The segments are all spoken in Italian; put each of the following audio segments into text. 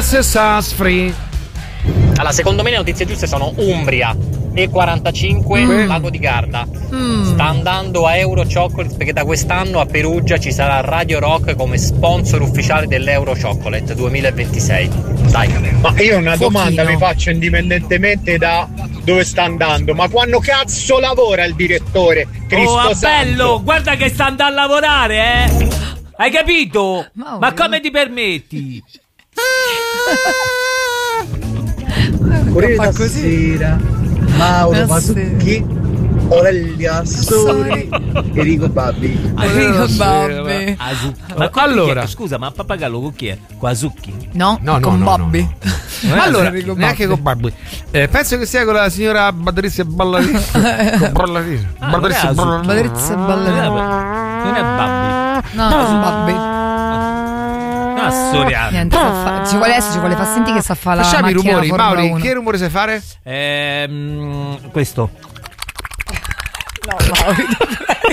Gas e Sass Free. Allora, secondo me le notizie giuste sono Umbria, E45, Lago di Garda. Sta andando a Euro Chocolate perché da quest'anno a Perugia ci sarà Radio Rock come sponsor ufficiale dell'Euro Chocolate 2026. Dai. Ma io una domanda mi faccio indipendentemente da dove sta andando. Ma quando cazzo lavora il direttore? Cristo Oh, santo. bello, guarda che sta andando a lavorare, eh? Hai capito? Ma come ti permetti? Corriere da sera, Mauro Masucchi, Aurelia Assori, Enrico Babbi. Enrico Babbi. Ma allora, scusa, ma Pappagallo con chi è? Con Azucchi? No, No, con Bobby. allora, Enrico neanche con Babbi. Penso che sia con la signora Patrizia Ballarina. Patrizia Ballarina. Non è Babbi. No, Babbi. Niente, ci vuole far sentire che sa fare la Facciamo i macchina rumori, Formula Mauri. 1. Che rumore sai fare? Questo. No, Mauri, ti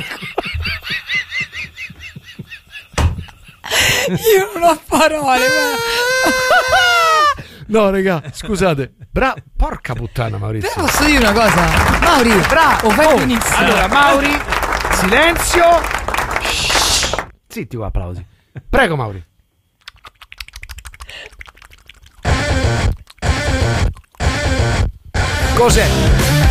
prego. Io non ho parole. No, raga, scusate. Porca puttana, Maurizio. Posso dire una cosa? Mauri, bravo, fai benissimo. Allora, Mauri, silenzio. Zitti, applausi. Prego, Mauri. Cos'è?